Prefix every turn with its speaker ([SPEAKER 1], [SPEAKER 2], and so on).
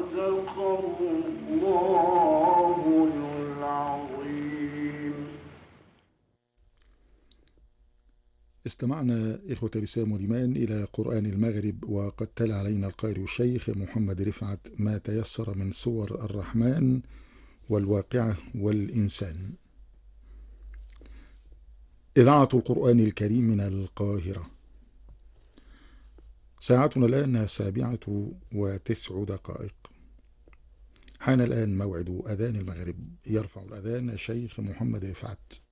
[SPEAKER 1] استمعنا إخوة الإسلام والإيمان إلى قرآن المغرب، وقد تلا علينا القارئ الشيخ محمد رفعت ما تيسر من سور الرحمن والواقعة والإنسان. إذاعة القرآن الكريم من القاهرة. ساعتنا الآن 7:09. حان الآن موعد أذان المغرب. يرفع الأذان الشيخ محمد رفعت.